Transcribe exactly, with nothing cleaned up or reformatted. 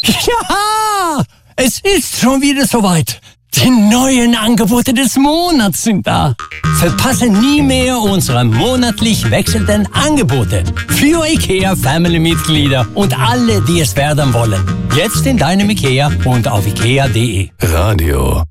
Ja, es ist schon wieder soweit. Die neuen Angebote des Monats sind da. Verpasse nie mehr unsere monatlich wechselnden Angebote für IKEA-Family-Mitglieder und alle, die es werden wollen. Jetzt in deinem IKEA und auf ikea punkt de. Radio